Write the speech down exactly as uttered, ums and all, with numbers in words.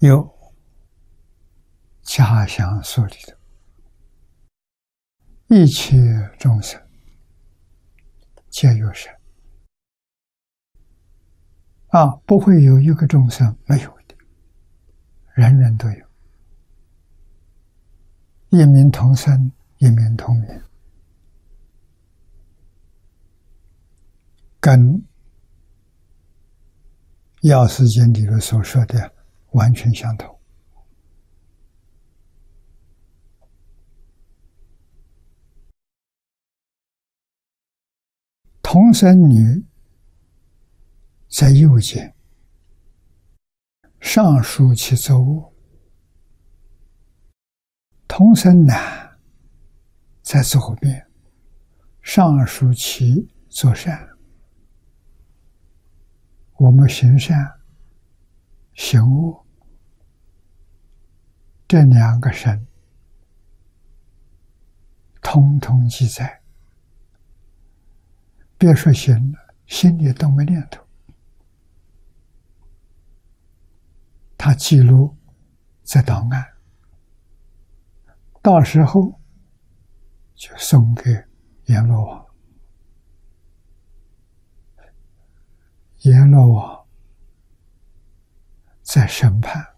有家乡所里的一切众生皆有神啊，不会有一个众生没有的，人人都有，一命同生，一命同眠，跟《药师经》里头所说的完全相同。童生女在右肩，上书其作恶；童生男在左边，上书其作善。我们行善行恶，这两个神通通记载，别说行了，心里都没念头，他记录在档案，到时候就送给阎罗王，阎罗王在审判，